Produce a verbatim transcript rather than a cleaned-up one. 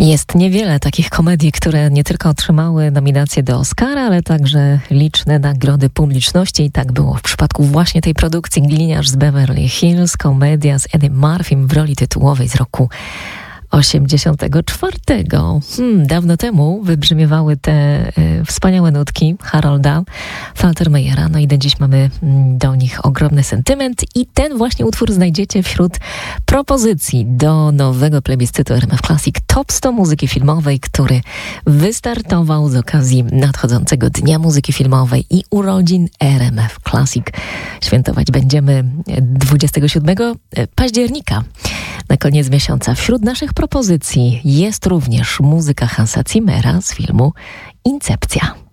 Jest niewiele takich komedii, które nie tylko otrzymały nominacje do Oscara, ale także liczne nagrody publiczności. I tak było w przypadku właśnie tej produkcji Gliniarz z Beverly Hills, komedia z Eddie Murphym w roli tytułowej z roku osiemdziesiątego czwartego. Hmm, dawno temu wybrzmiewały te y, wspaniałe nutki Harolda Faltermeyera. No i do dziś mamy mm, do nich ogromny sentyment i ten właśnie utwór znajdziecie wśród propozycji do nowego plebiscytu R M F Classic Top sto muzyki filmowej, który wystartował z okazji nadchodzącego Dnia Muzyki Filmowej i urodzin R M F Classic. Świętować będziemy dwudziestego siódmego października. Na koniec miesiąca wśród naszych propozycji jest również muzyka Hansa Zimmera z filmu Incepcja.